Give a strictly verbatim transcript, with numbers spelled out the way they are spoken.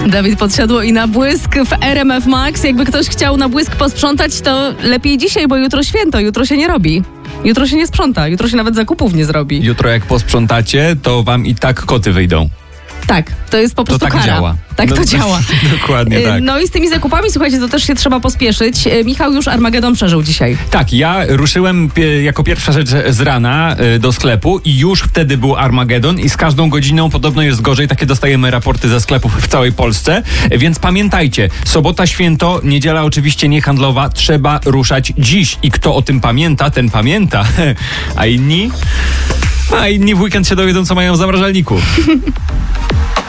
Dawid Podsiadło i Na Błysk w R M F Max. Jakby ktoś chciał na błysk posprzątać, to lepiej dzisiaj, bo jutro święto, jutro się nie robi. Jutro się nie sprząta, jutro się nawet zakupów nie zrobi. Jutro jak posprzątacie, to wam i tak koty wyjdą. Tak, to jest po prostu to tak kara. działa. Tak no, to działa. Dokładnie tak. No i z tymi zakupami, słuchajcie, to też się trzeba pospieszyć. Michał już Armagedon przeżył dzisiaj. Tak, ja ruszyłem pie- jako pierwsza rzecz z rana y, do sklepu i już wtedy był Armagedon i z każdą godziną podobno jest gorzej. Takie dostajemy raporty ze sklepów w całej Polsce. Więc pamiętajcie, sobota, święto, niedziela oczywiście niehandlowa, trzeba ruszać dziś. I kto o tym pamięta, ten pamięta. A inni? A inni w weekend się dowiedzą, co mają w zamrażalniku.